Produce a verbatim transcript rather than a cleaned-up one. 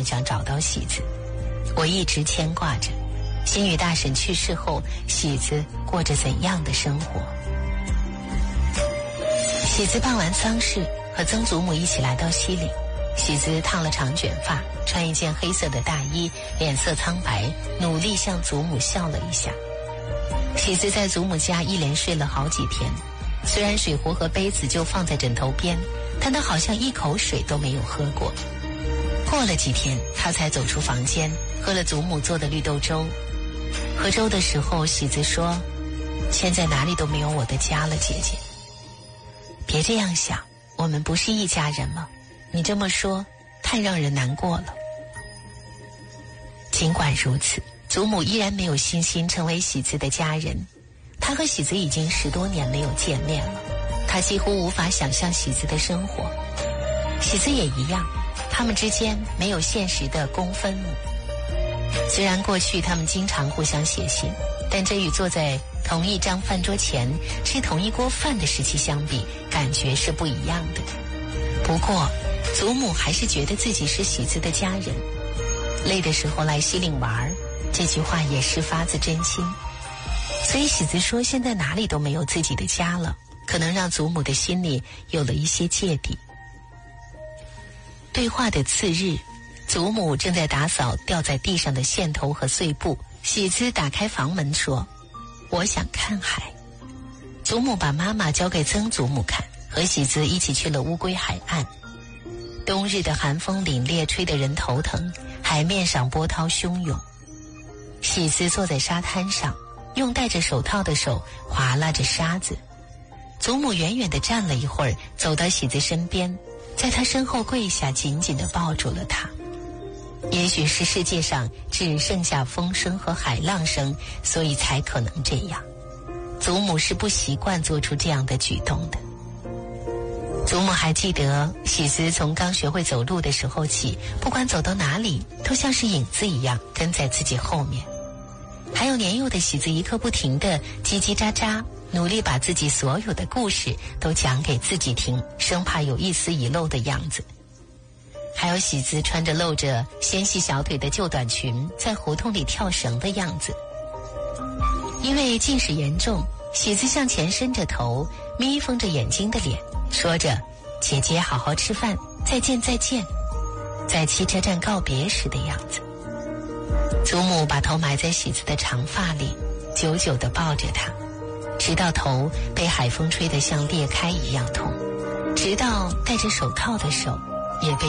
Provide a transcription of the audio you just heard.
很想找到喜子，我一直牵挂着新宇大婶去世后喜子过着怎样的生活。喜子办完丧事，和曾祖母一起来到西岭。喜子烫了长卷发，穿一件黑色的大衣，脸色苍白，努力向祖母笑了一下。喜子在祖母家一连睡了好几天，虽然水壶和杯子就放在枕头边，但他好像一口水都没有喝过。过了几天，他才走出房间，喝了祖母做的绿豆粥。喝粥的时候，喜子说：“现在哪里都没有我的家了，姐姐。别这样想，我们不是一家人吗？你这么说，太让人难过了。”尽管如此，祖母依然没有信心成为喜子的家人。她和喜子已经十多年没有见面了，她几乎无法想象喜子的生活。喜子也一样，他们之间没有现实的公分母。虽然过去他们经常互相写信，但这与坐在同一张饭桌前吃同一锅饭的时期相比，感觉是不一样的。不过祖母还是觉得自己是喜子的家人，累的时候来西岭玩，这句话也是发自真心。所以喜子说现在哪里都没有自己的家了，可能让祖母的心里有了一些芥蒂。对话的次日，祖母正在打扫掉在地上的线头和碎布，喜子打开房门说：“我想看海。”祖母把妈妈交给曾祖母看，和喜子一起去了乌龟海岸。冬日的寒风凛冽，吹得人头疼，海面上波涛汹涌。喜子坐在沙滩上，用戴着手套的手划拉着沙子。祖母远远地站了一会儿，走到喜子身边，在他身后跪下，紧紧地抱住了他。也许是世界上只剩下风声和海浪声，所以才可能这样。祖母是不习惯做出这样的举动的。祖母还记得喜子从刚学会走路的时候起，不管走到哪里都像是影子一样跟在自己后面。还有年幼的喜子一刻不停地叽叽喳喳，努力把自己所有的故事都讲给自己听，生怕有一丝遗漏的样子。还有喜子穿着露着纤细小腿的旧短裙，在胡同里跳绳的样子。因为近视严重，喜子向前伸着头，眯缝着眼睛的脸，说着姐姐好好吃饭，再见再见，在汽车站告别时的样子。祖母把头埋在喜子的长发里，久久地抱着他，直到头被海风吹得像裂开一样痛，直到戴着手套的手也被